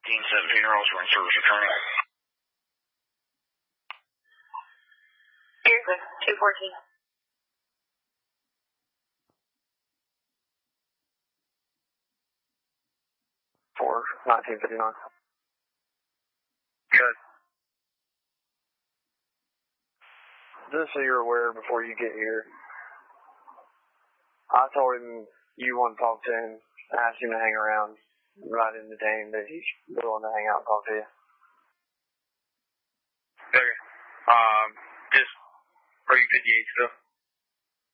1517 Rolls for in-service returning. You're good. 214. 1959. Good. Just so you're aware, before you get here, I told him you want to talk to him. I asked him to hang around right in the game that he's willing to hang out and talk to you. Okay. Just, are you 58 still?